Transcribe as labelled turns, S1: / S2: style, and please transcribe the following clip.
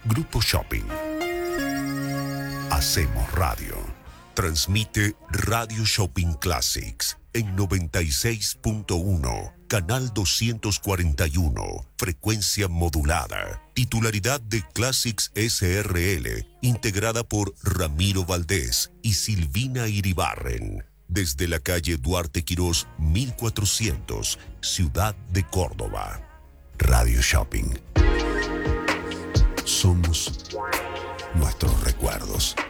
S1: Grupo Shopping. Hacemos radio. Transmite Radio Shopping Classics en 96.1, canal 241, frecuencia modulada. Titularidad de Classics SRL, integrada por Ramiro Valdés y Silvina Iribarren. Desde la calle Duarte Quirós, 1400, Ciudad de Córdoba. Radio Shopping. Somos nuestros recuerdos.